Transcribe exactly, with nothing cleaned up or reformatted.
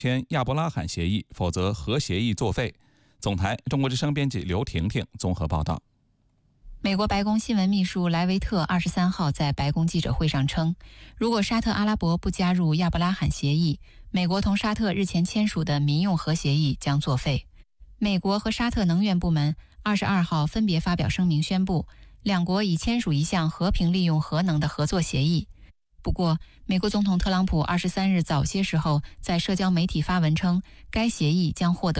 签亚伯拉罕协议，否则核协议作废。总台中国之声编辑刘婷婷综合报道。 美国白宫新闻秘书莱维特二十三号在白宫记者会上称，如果沙特阿拉伯不加入亚伯拉罕协议，美国同沙特日前签署的民用核协议将作废。美国和沙特能源部门二十二号分别发表声明宣布，两国已签署一项和平利用核能的合作协议。不过，美国总统特朗普二十三日早些时候在社交媒体发文称，该协议将获得